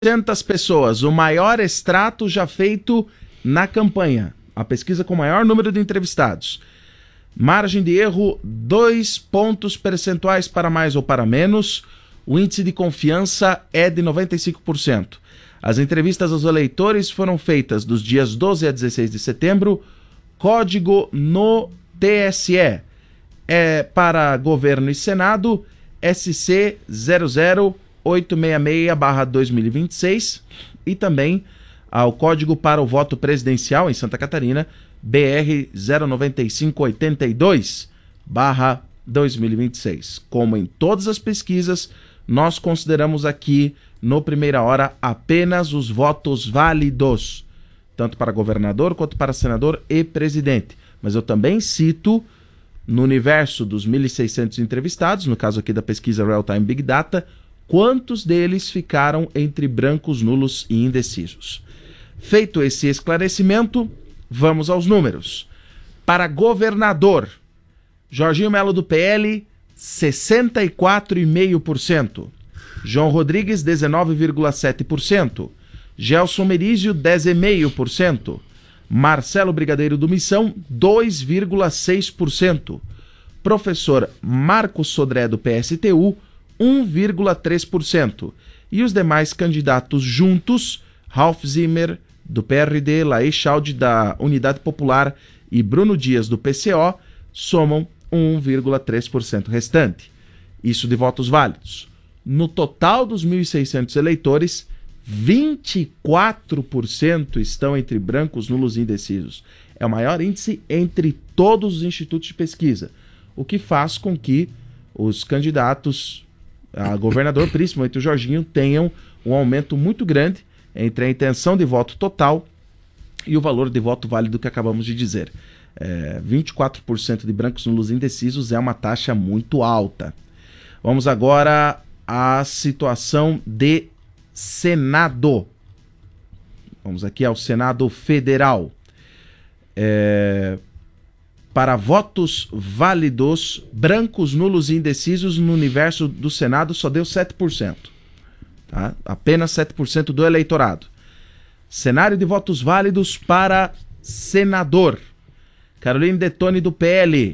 800 pessoas, o maior extrato já feito na campanha. A pesquisa com o maior número de entrevistados. Margem de erro, 2 pontos percentuais para mais ou para menos. O índice de confiança é de 95%. As entrevistas aos eleitores foram feitas dos dias 12 a 16 de setembro. Código no TSE. É para governo e Senado, SC 00866/2026 e também ao código para o voto presidencial em Santa Catarina, BR 09582/2026. Como em todas as pesquisas, nós consideramos aqui no Primeira Hora apenas os votos válidos, tanto para governador quanto para senador e presidente. Mas eu também cito, no universo dos 1.600 entrevistados, no caso aqui da pesquisa Real Time Big Data, quantos deles ficaram entre brancos, nulos e indecisos. Feito esse esclarecimento, vamos aos números. Para governador, Jorginho Melo do PL, 64,5%. João Rodrigues, 19,7%. Gelson Merizio, 10,5%. Marcelo Brigadeiro do Missão, 2,6%. Professor Marcos Sodré do PSTU, 1,3%. E os demais candidatos juntos, Ralph Zimmer, do PRD, Laís Chaldi, da Unidade Popular e Bruno Dias, do PCO, somam 1,3% restante. Isso de votos válidos. No total dos 1.600 eleitores, 24% estão entre brancos, nulos e indecisos. É o maior índice entre todos os institutos de pesquisa, o que faz com que os candidatos a governador, principalmente o Jorginho, tenham um aumento muito grande entre a intenção de voto total e o valor de voto válido que acabamos de dizer. 24% de brancos, nulos e indecisos é uma taxa muito alta. Vamos agora à situação de Senado. Vamos aqui ao Senado Federal. Para votos válidos, brancos, nulos e indecisos no universo do Senado só deu 7%. Tá? Apenas 7% do eleitorado. Cenário de votos válidos para senador. Caroline Detoni do PL,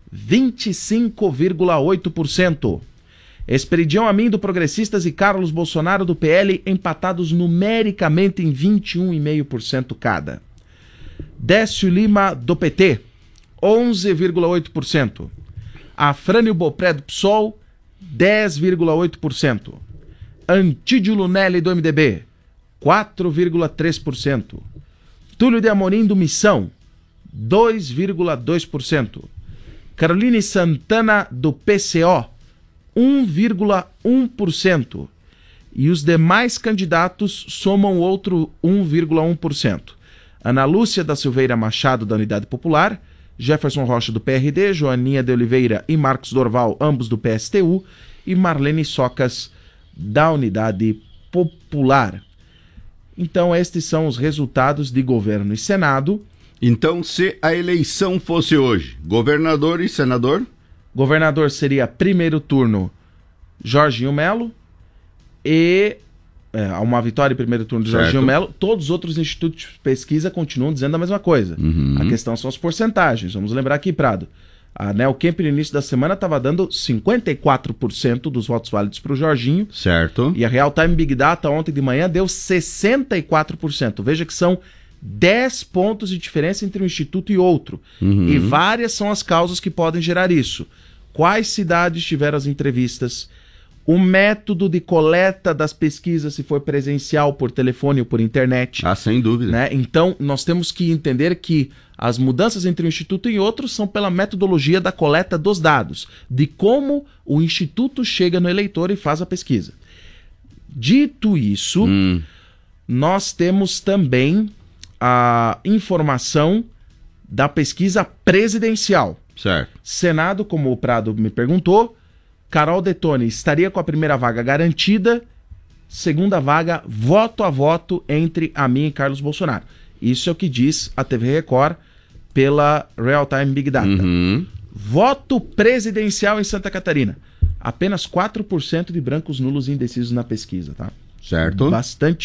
25,8%. Esperidião Amin do Progressistas e Carlos Bolsonaro do PL empatados numericamente em 21,5% cada. Décio Lima do PT, 11,8%. Afrânio Bopré do PSOL, 10,8%. Antídio Lunelli do MDB, 4,3%. Túlio de Amorim do Missão, 2,2%. Caroline Santana do PCO, 1,1%. E os demais candidatos somam outro 1,1%. Ana Lúcia da Silveira Machado da Unidade Popular, Jefferson Rocha do PRD, Joaninha de Oliveira e Marcos Dorval, ambos do PSTU, e Marlene Socas da Unidade Popular. Então estes são os resultados de governo e Senado. Então, se a eleição fosse hoje, governador e senador? Governador seria primeiro turno Jorginho Melo e uma vitória em primeiro turno de Jorginho Melo. Todos os outros institutos de pesquisa continuam dizendo a mesma coisa. A questão são as porcentagens. Vamos lembrar aqui, Prado. A Neocamp no início da semana estava dando 54% dos votos válidos para o Jorginho. Certo. E a Real Time Big Data ontem de manhã deu 64%. Veja que são 10 pontos de diferença entre um instituto e outro. E várias são as causas que podem gerar isso. Quais cidades tiveram as entrevistas? O método de coleta das pesquisas, se for presencial, por telefone ou por internet. Sem dúvida. Né? Então, nós temos que entender que as mudanças entre um instituto e outro são pela metodologia da coleta dos dados, de como o instituto chega no eleitor e faz a pesquisa. Dito isso, nós temos também a informação da pesquisa presidencial. Certo. Senado, como o Prado me perguntou, Carol Detoni estaria com a primeira vaga garantida, segunda vaga, voto a voto entre a mim e Carlos Bolsonaro. Isso é o que diz a TV Record pela Real Time Big Data. Voto presidencial em Santa Catarina. Apenas 4% de brancos, nulos e indecisos na pesquisa, tá? Certo. bastante